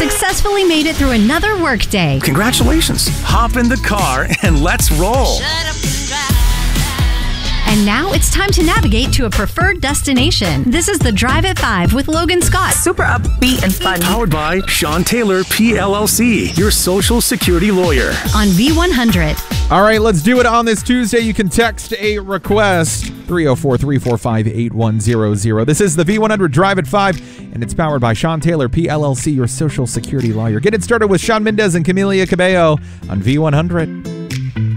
successfully made it through another workday. Congratulations. Hop in the car and let's roll. And now it's time to navigate to a preferred destination. This is the Drive at 5 with Logan Scott. Super upbeat and fun. Powered by Sean Taylor, PLLC, your Social Security lawyer. On V100. All right, let's do it on this Tuesday. You can text a request, 304-345-8100. This is the V100 Drive at 5, and it's powered by Sean Taylor, PLLC, your Social Security lawyer. Get it started with Shawn Mendes and Camila Cabello on V100.